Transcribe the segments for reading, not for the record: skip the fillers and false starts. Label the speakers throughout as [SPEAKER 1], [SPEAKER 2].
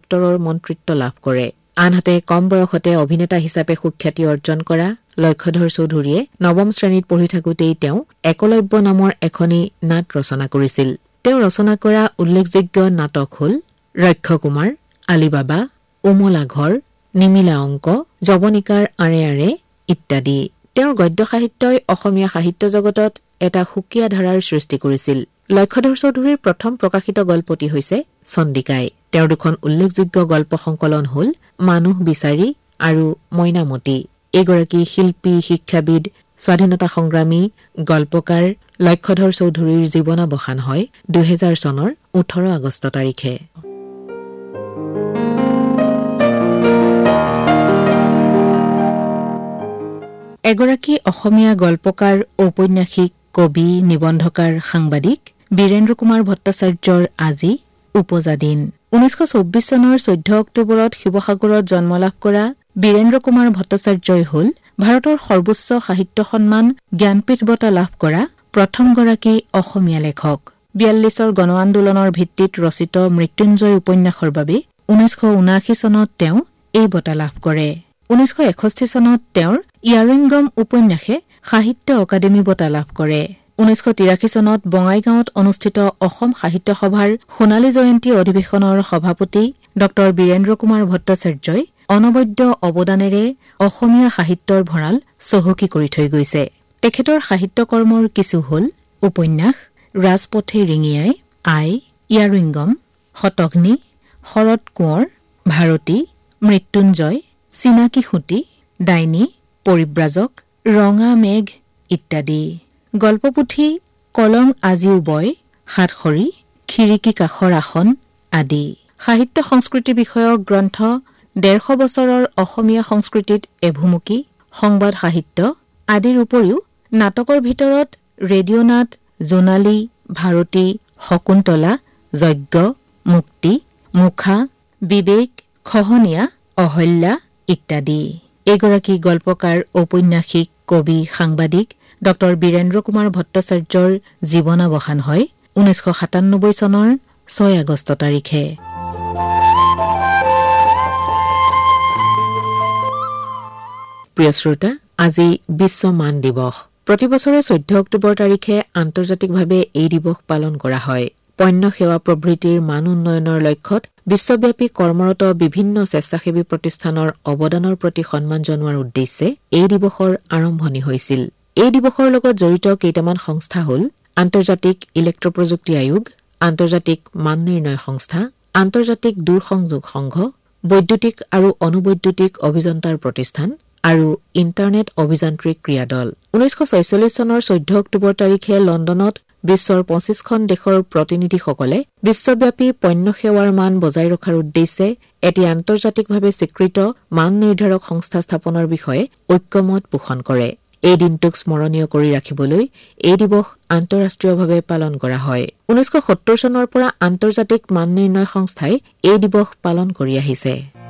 [SPEAKER 1] দপ্তৰৰ মন্ত্ৰিত্ব লাভ কৰে। আনহাতে কম বয়সতে অভিনেতা হিচাপে সুখ্যাতি অৰ্জন কৰা লক্ষ্যধৰ চৌধুৰীয়ে নৱম শ্ৰেণীত পঢ়ি থাকোঁতেই তেওঁ একলব্য নামৰ এখনি নাট ৰচনা কৰিছিল। তেওঁ ৰচনা কৰা উল্লেখযোগ্য নাটক হ'ল ৰক্ষকুমাৰ, আলিবাবা, উমলা ঘৰ, নিমিলা অংক, যৱনিকাৰ আঁৰে আঁৰে ইত্যাদি। তেওঁৰ গদ্য সাহিত্যই অসমীয়া সাহিত্য জগতত এটা সুকীয়া ধাৰাৰ সৃষ্টি কৰিছিল। লক্ষ্যধৰ চৌধুৰীৰ প্ৰথম প্ৰকাশিত গল্পটি হৈছে চণ্ডিকাই। তেওঁৰ দুখন উল্লেখযোগ্য গল্প সংকলন হ'ল মানুহ বিচাৰি আৰু মইনামতী। এগৰাকী শিল্পী, শিক্ষাবিদ, স্বাধীনতা সংগ্ৰামী, গল্পকাৰ লক্ষ্যধৰ চৌধুৰীৰ জীৱনাৱসান হয় 2000 চনৰ 18 আগষ্ট তাৰিখে। এগৰাকী অসমীয়া গল্পকাৰ, ঔপন্যাসিক, কবি, নিবন্ধকাৰ, সাংবাদিক বীৰেন্দ্ৰ কুমাৰ ভট্টাচাৰ্যৰ আজি উপজা দিন। 1924 চনৰ 14 অক্টোবৰত শিৱসাগৰত জন্ম লাভ কৰা বীৰেন্দ্ৰ কুমাৰ ভট্টাচাৰ্যই হ'ল ভাৰতৰ সৰ্বোচ্চ সাহিত্য সন্মান জ্ঞানপীঠ বঁটা লাভ কৰা প্ৰথমগৰাকী অসমীয়া লেখক। 42 গণ আন্দোলনৰ ভিত্তিত ৰচিত মৃত্যুঞ্জয় উপন্যাসৰ বাবে 1979 চনত তেওঁ এই বঁটা লাভ কৰে। 1961 চনত তেওঁৰ ইয়াৰিংগম উপন্যাসে সাহিত্য অকাডেমী বঁটা লাভ কৰে। 1983 চনত বঙাইগাঁৱত অনুষ্ঠিত অসম সাহিত্য সভাৰ সোণালী জয়ন্তী অধিৱেশনৰ সভাপতি ড বীৰেন্দ্ৰ কুমাৰ ভট্টাচাৰ্যই অনবদ্য অৱদানেৰে অসমীয়া সাহিত্যৰ ভঁৰাল চহকী কৰি থৈ গৈছে। তেখেতৰ সাহিত্য কৰ্মৰ কিছু হ'ল উপন্যাস ৰাজপথে ৰিঙিয়াই, আই, ইয়াৰিংগম, শতগ্নি, শৰৎ কোঁৱৰ, ভাৰতী, মৃত্যুঞ্জয়, চিনাকি সুঁতি, ডাইনী, পৰিব্ৰাজক, ৰঙা মেঘ ইত্যাদি। গল্পপুথি কলং আজিও বয়, সাতসৰী, খিৰিকী কাষৰ আসন আদি। সাহিত্য সংস্কৃতি বিষয়ক গ্ৰন্থ 150 বছৰৰ অসমীয়া সংস্কৃতিত এভুমুকি, সংবাদ সাহিত্য আদিৰ উপৰিও নাটকৰ ভিতৰত ৰেডিঅ' নাট, জোনালী, ভাৰতী, শকুন্তলা, যজ্ঞ, মুক্তি, মুখা, বিবেক, খহনীয়া, অহল্যা ইত্যাদি। এগৰাকী গল্পকাৰ, ঔপন্যাসিক, কবি, সাংবাদিক ড বীৰেন্দ্ৰ কুমাৰ ভট্টাচাৰ্যৰ জীৱনাৱসান হয় 1997 চনৰ 6 আগষ্ট তাৰিখে। প্ৰিয় শ্ৰোতা, আজি বিশ্ব মান দিৱস। প্ৰতিবছৰে 14 অক্টোবৰ তাৰিখে আন্তৰ্জাতিকভাৱে এই দিৱস পালন কৰা হয়। পণ্য সেৱা প্ৰভৃতিৰ মান উন্নয়নৰ লক্ষ্যত বিশ্বব্যাপী কৰ্মৰত বিভিন্ন স্বেচ্ছাসেৱী প্ৰতিষ্ঠানৰ অৱদানৰ প্ৰতি সন্মান জনোৱাৰ উদ্দেশ্যে এই দিৱসৰ আৰম্ভণি হৈছিল। এই দিৱসৰ লগত জড়িত কেইটামান সংস্থা হ'ল আন্তৰ্জাতিক ইলেক্ট্ৰপ্ৰযুক্তি আয়োগ, আন্তৰ্জাতিক মান নিৰ্ণয় সংস্থা, আন্তৰ্জাতিক দূৰসংযোগ সংঘ, বৈদ্যুতিক আৰু অনুবৈদ্যুতিক অভিযন্তাৰ প্ৰতিষ্ঠান আৰু ইণ্টাৰনেট অভিযান্ত্ৰিক ক্ৰিয়া দল। 1946 চনৰ 14 অক্টোবৰ তাৰিখে লণ্ডনত বিশ্বৰ 25খন দেশৰ প্ৰতিনিধিসকলে বিশ্বব্যাপী পণ্য সেৱাৰ মান বজাই ৰখাৰ উদ্দেশ্যে এটি আন্তৰ্জাতিকভাৱে স্বীকৃত মান নিৰ্ধাৰক সংস্থা স্থাপনৰ বিষয়ে ঐক্যমত পোষণ কৰে। এই দিনটোক স্মৰণীয় কৰি ৰাখিবলৈ এই দিৱস আন্তঃৰাষ্ট্ৰীয়ভাৱে পালন কৰা হয়। 1970 চনৰ পৰা আন্তৰ্জাতিক মান নিৰ্ণয় সংস্থাই এই দিৱস পালন কৰি আহিছে।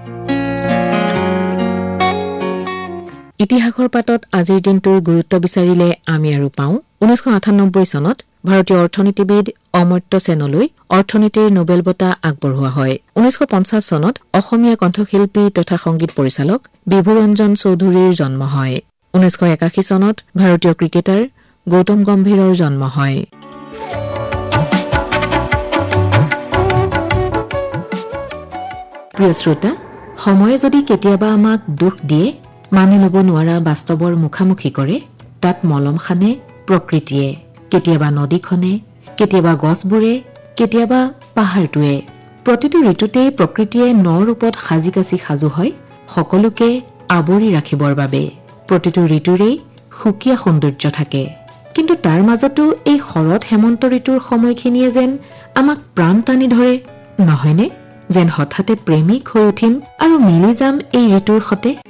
[SPEAKER 1] ইতিহাসৰ পাতত আজিৰ দিনটোৰ গুৰুত্ব বিচাৰিলে আমি আৰু পাওঁ 1998 চনত ভাৰতীয় অৰ্থনীতিবিদ অমৰ্ত্য সেনলৈ অৰ্থনীতিৰ নোবেল বঁটা আগবঢ়োৱা হয়। 1950 চনত অসমীয়া কণ্ঠশিল্পী তথা সংগীত পৰিচালক বিভুৰঞ্জন চৌধুৰীৰ জন্ম হয়। 1981 চনত ভাৰতীয় ক্ৰিকেটাৰ গৌতম গম্ভীৰৰ জন্ম হয়। প্ৰিয় শ্ৰোতা, সময়ে যদি কেতিয়াবা আমাক দুখ দিয়ে, মানি ল'ব নোৱাৰা বাস্তৱৰ মুখামুখি কৰে, তাত মলম সানে প্ৰকৃতিয়ে। কেতিয়াবা নদীখনে, কেতিয়াবা গছবোৰে, কেতিয়াবা পাহাৰটোৱে। প্ৰতিটো ঋতুতেই প্ৰকৃতিয়ে ন ৰূপত সাজি কাচি সাজু হয় সকলোকে আৱৰি ৰাখিবৰ বাবে। প্ৰতিটো ঋতুৰেই সুকীয়া সৌন্দৰ্য থাকে, কিন্তু তাৰ মাজতো এই শৰৎ হেমন্ত ঋতুৰ সময়খিনিয়ে যেন আমাক প্ৰাণ টানি ধৰে, নহয়নে? যেন হঠাতে প্ৰেমিক হৈ উঠিম আৰু মিলি যাম এই ঋতুৰ সতে।